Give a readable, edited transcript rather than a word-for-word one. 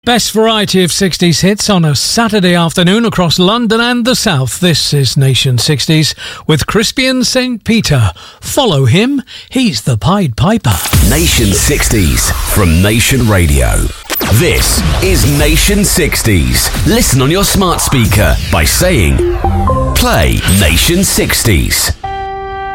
Best variety of 60s hits on a Saturday afternoon across London and the South. This is Nation 60s with Crispian St. Peter. Follow him, he's the Pied Piper. Nation 60s from Nation Radio. This is Nation 60s. Listen on your smart speaker by saying, play Nation 60s.